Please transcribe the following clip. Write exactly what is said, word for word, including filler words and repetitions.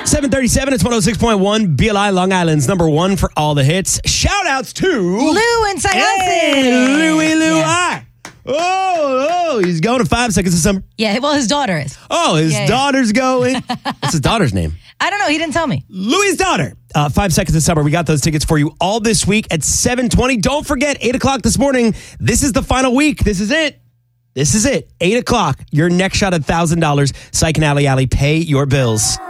seven thirty-seven, it's one oh six point one. B L I, Long Island's number one for all the hits. Shout outs to Lou and Sayasi. Hey, Louie Lou Yeah. I. Oh, oh, he's going to five seconds of summer. Yeah, well, his daughter is. Oh, his Yeah, yeah. daughter's going. What's his daughter's name? I don't know. He didn't tell me. Louie's daughter. Uh, five seconds of summer. We got those tickets for you all this week at seven twenty. Don't forget, eight o'clock this morning. This is the final week. This is it. This is it. eight o'clock. Your next shot at one thousand dollars. Psych and Alley Alley. Pay your bills.